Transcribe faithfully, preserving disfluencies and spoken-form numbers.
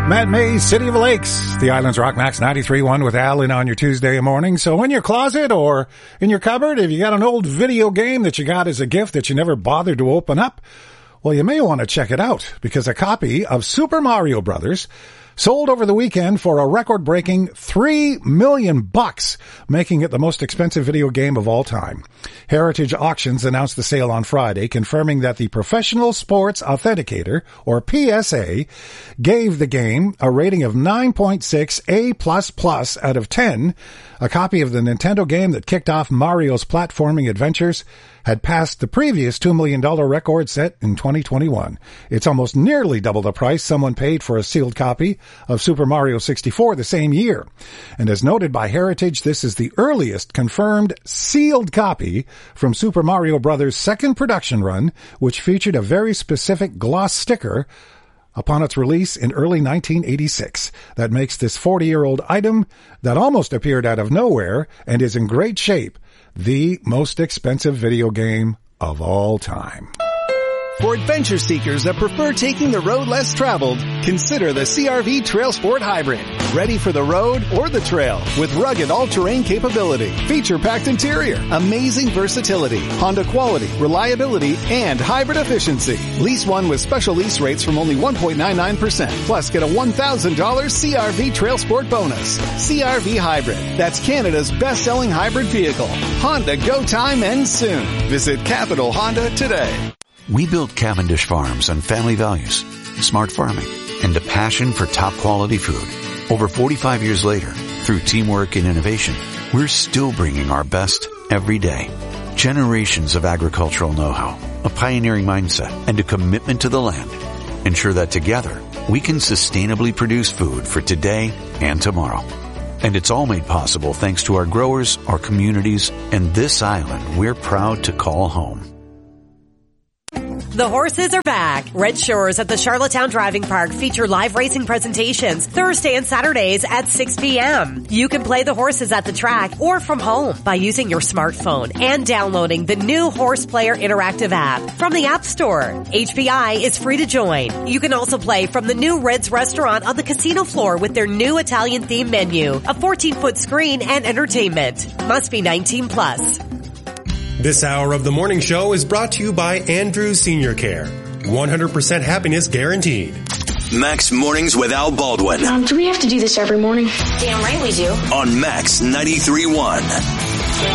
Matt Mays, City of the Lakes, the Islands Rock Max ninety-three point one with Alan on your Tuesday morning. So in your closet or in your cupboard, if you got an old video game that you got as a gift that you never bothered to open up, well, you may want to check it out because a copy of Super Mario Brothers sold over the weekend for a record-breaking three million bucks, making it the most expensive video game of all time. Heritage Auctions announced the sale on Friday, confirming that the Professional Sports Authenticator, or P S A, gave the game a rating of nine point six A plus plus out of ten. A copy of the Nintendo game that kicked off Mario's platforming adventures had passed the previous two million dollars record set in twenty twenty-one. It's almost nearly double the price someone paid for a sealed copy of Super Mario sixty-four the same year. And as noted by Heritage, this is the earliest confirmed sealed copy from Super Mario Bros.' second production run, which featured a very specific gloss sticker upon its release in early nineteen eighty-six. That makes this forty-year-old item that almost appeared out of nowhere and is in great shape the most expensive video game of all time. For adventure seekers that prefer taking the road less traveled, consider the C R V Trail Sport Hybrid. Ready for the road or the trail with rugged all-terrain capability, feature-packed interior, amazing versatility, Honda quality, reliability, and hybrid efficiency. Lease one with special lease rates from only one point nine nine percent. Plus, get a one thousand dollars C R V Trail Sport bonus. C R V Hybrid. That's Canada's best-selling hybrid vehicle. Honda Go Time ends soon. Visit Capital Honda today. We built Cavendish Farms on family values, smart farming, and a passion for top quality food. Over forty-five years later, through teamwork and innovation, we're still bringing our best every day. Generations of agricultural know-how, a pioneering mindset, and a commitment to the land ensure that together we can sustainably produce food for today and tomorrow. And it's all made possible thanks to our growers, our communities, and this island we're proud to call home. The horses are back. Red Shores at the Charlottetown Driving Park feature live racing presentations Thursday and Saturdays at six p.m. You can play the horses at the track or from home by using your smartphone and downloading the new Horse Player Interactive app from the App Store. H P I is free to join. You can also play from the new Red's Restaurant on the casino floor with their new Italian-themed menu, a fourteen-foot screen, and entertainment. Must be nineteen plus. This hour of the morning show is brought to you by Andrew Senior Care. one hundred percent happiness guaranteed. Max Mornings with Al Baldwin. Um, do we have to do this every morning? Damn right we do. On Max ninety-three point one.